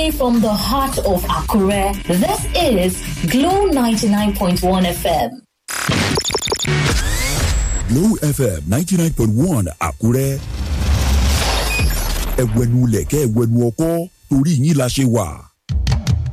Directly from the heart of Akure, this is Glow 99.1 FM. Glow FM 99.1 Akure. Ẹ̀wẹ̀nu lẹ̀kẹ́ ẹ̀wẹ̀nu ọkọ́ torí yín la ṣe wà.